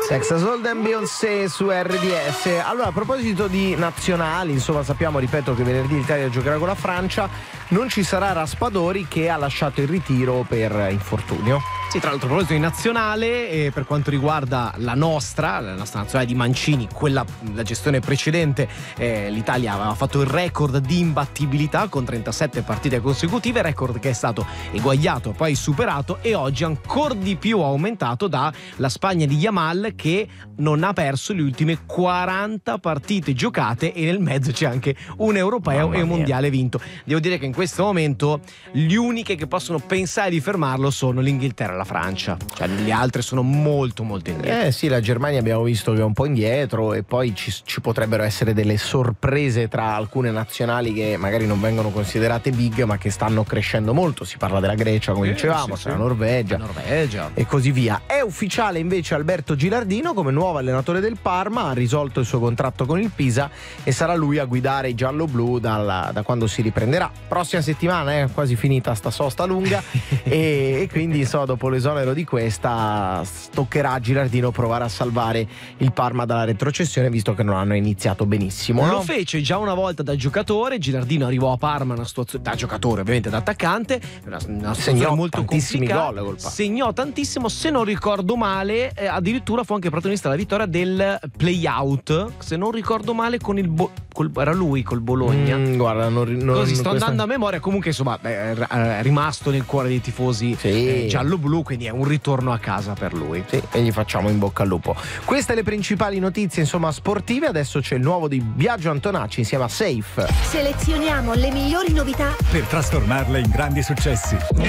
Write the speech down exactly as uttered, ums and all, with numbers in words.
Sex Assault and Beyoncé su R D S. Allora, a proposito di nazionali, insomma, sappiamo, ripeto, che venerdì l'Italia giocherà con la Francia. Non ci sarà Raspadori, che ha lasciato il ritiro per infortunio. Sì, tra l'altro, a proposito di nazionale, eh, per quanto riguarda la nostra, la nostra nazionale di Mancini, quella, la gestione precedente, eh, l'Italia aveva fatto il record di imbattibilità con trentasette partite consecutive, record che è stato eguagliato, poi superato e oggi ancora di più aumentato dalla Spagna di Yamal, che non ha perso le ultime quaranta partite giocate e nel mezzo c'è anche un europeo e un mondiale vinto. Devo dire che in questo momento gli uniche che possono pensare di fermarlo sono l'Inghilterra e la Francia, cioè le altre sono molto molto indietro. Eh sì, la Germania abbiamo visto che è un po' indietro e poi ci, ci potrebbero essere delle sorprese tra alcune nazionali che magari non vengono considerate big ma che stanno crescendo molto. Si parla della Grecia, come eh, dicevamo, sì, la sì. Norvegia, la Norvegia e così via. È ufficiale invece Alberto Gilardino come nuovo allenatore del Parma, ha risolto il suo contratto con il Pisa e sarà lui a guidare i giallo-blu dalla, da quando si riprenderà. Prossima settimana è eh, quasi finita sta sosta lunga e, e quindi so, dopo l'esonero di questa toccherà a Gilardino provare a salvare il Parma dalla retrocessione, visto che non hanno iniziato benissimo, no? Lo fece già una volta da giocatore. Gilardino arrivò a Parma una situazione da giocatore, ovviamente da attaccante, una, una segnò molto tantissimi complicata. gol col Parma. Segnò tantissimo, se non ricordo male, eh, addirittura fu anche protagonista della vittoria del play out, se non ricordo male, con il Bo- col, era lui col Bologna. Mm, guarda, non, non, così sto questa... andando a memoria. Comunque insomma è, è rimasto nel cuore dei tifosi, sì. eh, giallo-blu, quindi è un ritorno a casa per lui. Sì, e gli facciamo in bocca al lupo. Queste le principali notizie, insomma, sportive. Adesso c'è il nuovo di Biagio Antonacci insieme a Safe. Selezioniamo le migliori novità per trasformarle in grandi successi.